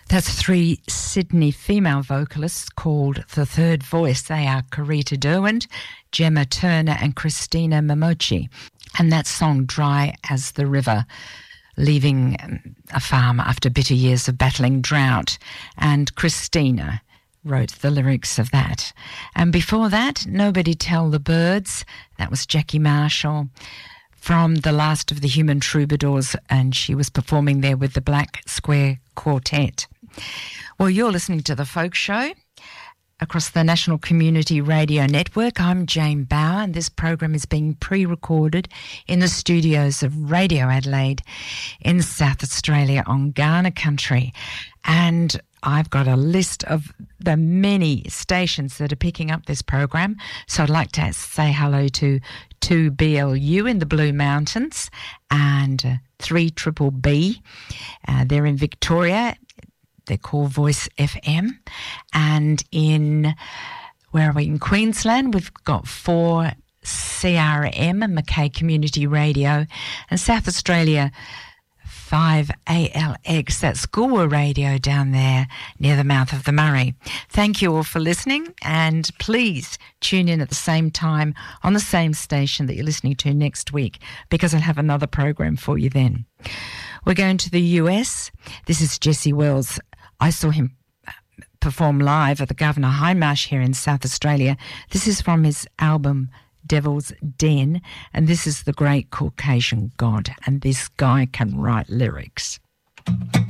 That's three Sydney female vocalists called The Third Voice. They are Karita Derwent, Gemma Turner and Christina Momochi. And that song, Dry as the River, leaving a farm after bitter years of battling drought. And Christina wrote the lyrics of that. And before that, Nobody Tell the Birds. That was Jackie Marshall from The Last of the Human Troubadours, and she was performing there with the Black Square Quartet. Well, you're listening to The Folk Show across the National Community Radio Network. I'm Jane Bauer, and this program is being pre-recorded in the studios of Radio Adelaide in South Australia on Kaurna country. And I've got a list of the many stations that are picking up this program. So I'd like to say hello to 2BLU in the Blue Mountains and 3BBB. They're in Victoria. They're called Voice FM. And in Queensland, we've got 4CRM, Mackay Community Radio, and South Australia, 5ALX, that's Goolwa Radio down there near the mouth of the Murray. Thank you all for listening, and please tune in at the same time on the same station that you're listening to next week, because I'll have another program for you then. We're going to the US. This is Jesse Wells. I saw him perform live at the Governor Hindmarsh here in South Australia. This is from his album Devil's Den, and this is The Great Caucasian God, and this guy can write lyrics.